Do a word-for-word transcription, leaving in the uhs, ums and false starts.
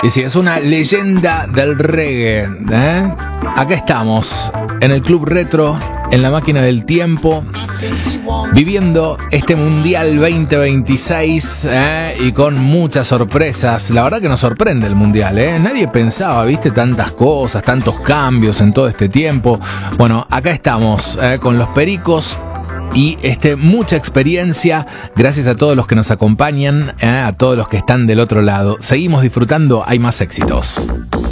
Y si es una leyenda del reggae, ¿eh? Acá estamos, en el Club Retro, en la máquina del tiempo, viviendo este Mundial veinte veintiséis, ¿eh? Y con muchas sorpresas. La verdad que nos sorprende el Mundial, ¿eh? Nadie pensaba, viste, tantas cosas, tantos cambios en todo este tiempo. Bueno, acá estamos, ¿eh? Con los Pericos. Y este, mucha experiencia, gracias a todos los que nos acompañan, ¿eh? A todos los que están del otro lado. Seguimos disfrutando, hay más éxitos.